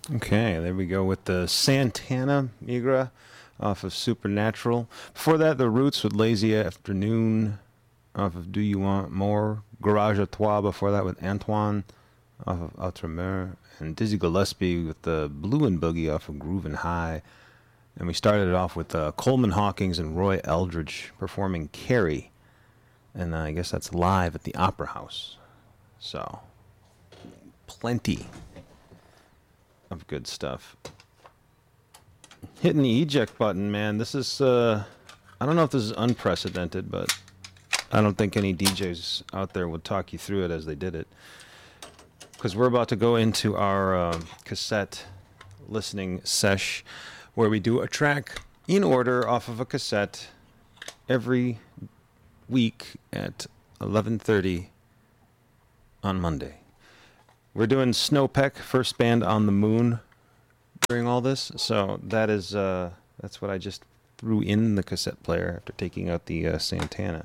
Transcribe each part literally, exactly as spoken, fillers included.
Okay, there we go with the Santana Migra off of Supernatural. Before that, The Roots with Lazy Afternoon off of Do You Want More. Garage à Trois before that with Antoine off of Outremer. And Dizzy Gillespie with the Blue and Boogie off of Groovin' High. And we started it off with uh, Coleman Hawkins and Roy Eldridge performing Carrie. And uh, I guess that's live at the Opera House. So, plenty of good stuff. Hitting the eject button, man. This is, uh, I don't know if this is unprecedented, but I don't think any D Js out there would talk you through it as they did it. Because we're about to go into our uh, cassette listening sesh, where we do a track in order off of a cassette every week at eleven thirty on Monday. We're doing Snowpeck, first band on the moon during all this, so that is uh, that's what I just threw in the cassette player after taking out the uh, Santana.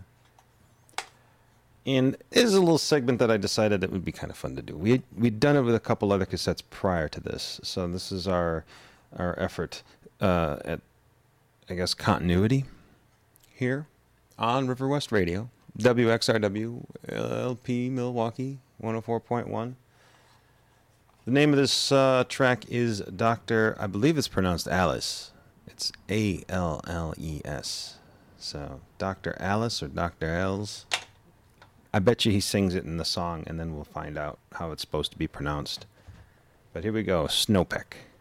And this is a little segment that I decided it would be kind of fun to do. We we'd done it with a couple other cassettes prior to this, so this is our our effort uh, at, I guess, continuity here on River West Radio, W X R W L P Milwaukee one oh four point one. The name of this uh, track is Doctor I believe it's pronounced Alice. It's A L L E S. So Doctor Alice or Doctor Els. I bet you he sings it in the song, and then we'll find out how it's supposed to be pronounced. But here we go, Snowpeck.